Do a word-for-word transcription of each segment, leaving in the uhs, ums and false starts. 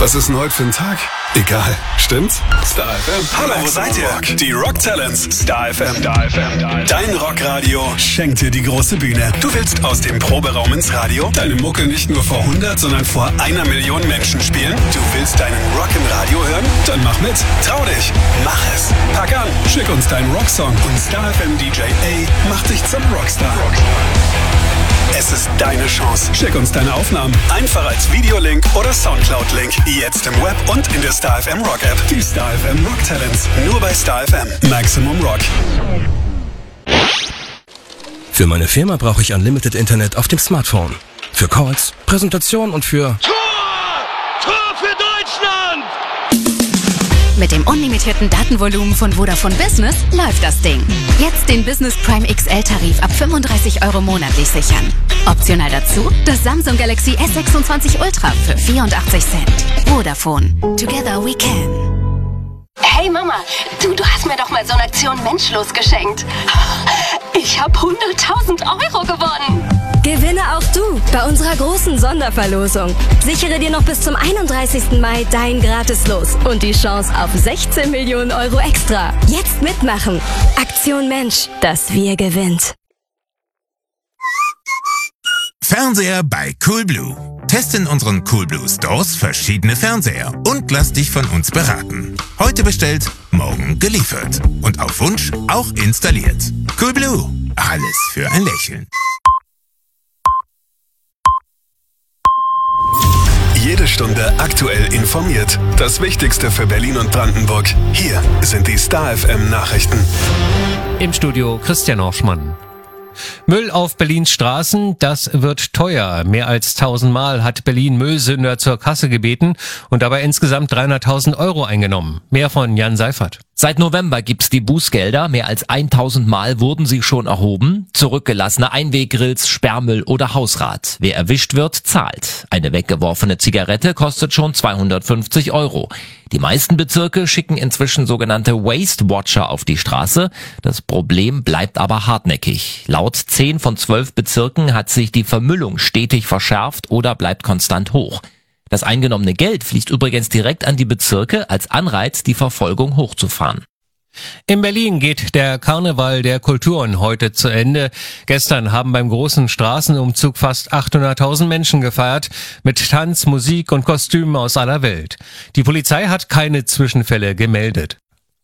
Was ist denn heute für ein Tag? Egal, stimmt's? Star F M. Hallo, wo seid ihr? Rock. Die Rock Talents. Star F M. Star F M. Dein Rockradio schenkt dir die große Bühne. Du willst aus dem Proberaum ins Radio? Deine Mucke nicht nur vor hundert, sondern vor einer Million Menschen spielen? Du willst deinen Rock im Radio hören? Dann mach mit. Trau dich. Mach es. Pack an. Schick uns deinen Rocksong und Star F M D J A macht dich zum Rockstar. Es ist deine Chance. Schick uns deine Aufnahmen. Einfach als Videolink oder Soundcloud-Link. Jetzt im Web und in der Star F M Rock App. Die Star F M Rock Talents. Nur bei Star F M. Maximum Rock. Für meine Firma brauche ich Unlimited Internet auf dem Smartphone. Für Calls, Präsentation und für... Tor! Tor für Deutschland! Mit dem unlimitierten Datenvolumen von Vodafone Business läuft das Ding. Jetzt den Business Prime X L-Tarif ab fünfunddreißig Euro monatlich sichern. Optional dazu das Samsung Galaxy S sechsundzwanzig Ultra für vierundachtzig Cent. Vodafone. Together we can. Hey Mama, du, du hast mir doch mal so eine Aktion Menschlos geschenkt. Ich habe hunderttausend Euro gewonnen. Gewinne auch du bei unserer großen Sonderverlosung. Sichere dir noch bis zum einunddreißigsten Mai dein Gratis-Los und die Chance auf sechzehn Millionen Euro extra. Jetzt mitmachen. Aktion Mensch, das Wir gewinnt. Fernseher bei Coolblue. Teste in unseren Coolblue Stores verschiedene Fernseher und lass dich von uns beraten. Heute bestellt, morgen geliefert. Und auf Wunsch auch installiert. Coolblue. Alles für ein Lächeln. Jede Stunde aktuell informiert. Das Wichtigste für Berlin und Brandenburg. Hier sind die Star F M Nachrichten. Im Studio Christian Orschmann. Müll auf Berlins Straßen, das wird teuer. Mehr als tausendmal hat Berlin Müllsünder zur Kasse gebeten und dabei insgesamt dreihunderttausend Euro eingenommen. Mehr von Jan Seifert. Seit November gibt's die Bußgelder. Mehr als tausend Mal wurden sie schon erhoben. Zurückgelassene Einweggrills, Sperrmüll oder Hausrat. Wer erwischt wird, zahlt. Eine weggeworfene Zigarette kostet schon zweihundertfünfzig Euro. Die meisten Bezirke schicken inzwischen sogenannte Waste Watcher auf die Straße. Das Problem bleibt aber hartnäckig. Laut zehn von zwölf Bezirken hat sich die Vermüllung stetig verschärft oder bleibt konstant hoch. Das eingenommene Geld fließt übrigens direkt an die Bezirke als Anreiz, die Verfolgung hochzufahren. In Berlin geht der Karneval der Kulturen heute zu Ende. Gestern haben beim großen Straßenumzug fast achthunderttausend Menschen gefeiert, mit Tanz, Musik und Kostümen aus aller Welt. Die Polizei hat keine Zwischenfälle gemeldet.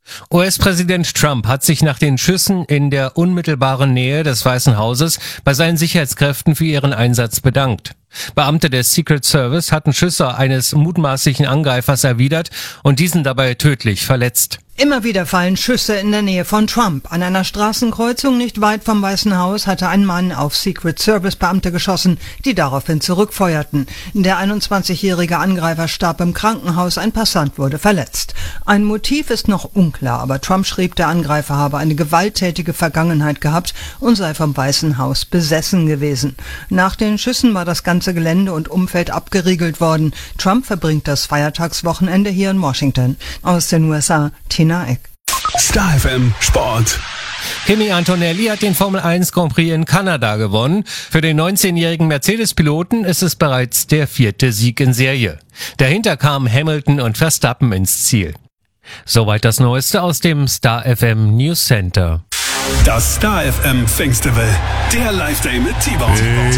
U S-Präsident Trump hat sich nach den Schüssen in der unmittelbaren Nähe des Weißen Hauses bei seinen Sicherheitskräften für ihren Einsatz bedankt. Beamte des Secret Service hatten Schüsse eines mutmaßlichen Angreifers erwidert und diesen dabei tödlich verletzt. Immer wieder fallen Schüsse in der Nähe von Trump. An einer Straßenkreuzung nicht weit vom Weißen Haus hatte ein Mann auf Secret Service Beamte geschossen, die daraufhin zurückfeuerten. Der einundzwanzigjährige Angreifer starb im Krankenhaus, ein Passant wurde verletzt. Ein Motiv ist noch unklar, aber Trump schrieb, der Angreifer habe eine gewalttätige Vergangenheit gehabt und sei vom Weißen Haus besessen gewesen. Nach den Schüssen war das ganze Gelände und Umfeld abgeriegelt worden. Trump verbringt das Feiertagswochenende hier in Washington. Aus den U S A, Tina Eck. Star F M Sport. Kimi Antonelli hat den Formel eins Grand Prix in Kanada gewonnen. Für den neunzehnjährigen Mercedes-Piloten ist es bereits der vierte Sieg in Serie. Dahinter kamen Hamilton und Verstappen ins Ziel. Soweit das Neueste aus dem Star F M News Center. Das Star F M Festival, der Live-Day mit T-Bone.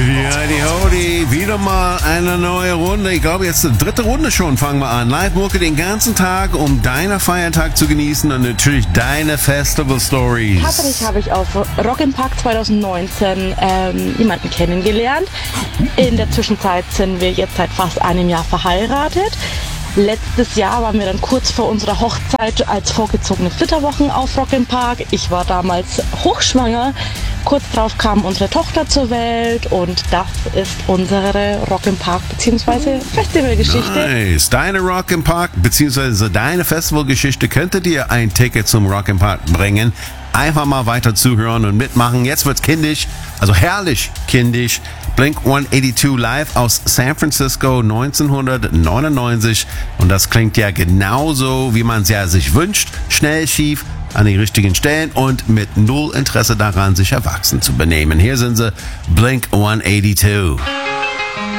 Ja, die wieder mal eine neue Runde. Ich glaube, jetzt die dritte Runde schon fangen wir an. Live-Mucke den ganzen Tag, um deinen Feiertag zu genießen und natürlich deine Festival-Stories. Tatsächlich habe ich auf Rock im Park zwanzig neunzehn ähm, jemanden kennengelernt. In der Zwischenzeit sind wir jetzt seit fast einem Jahr verheiratet. Letztes Jahr waren wir dann kurz vor unserer Hochzeit als vorgezogene Flitterwochen auf Rock im Park. Ich war damals hochschwanger. Kurz darauf kam unsere Tochter zur Welt und das ist unsere Rock im Park bzw. Festivalgeschichte. Nice. Deine Rock im Park bzw. deine Festivalgeschichte könnte dir ein Ticket zum Rock im Park bringen. Einfach mal weiter zuhören und mitmachen. Jetzt wird's kindisch, also herrlich kindisch. Blink one eighty-two live aus San Francisco neunzehnhundertneunundneunzig. Und das klingt ja genauso, wie man es ja sich wünscht. Schnell, schief, an den richtigen Stellen und mit null Interesse daran, sich erwachsen zu benehmen. Hier sind sie, Blink one eighty-two.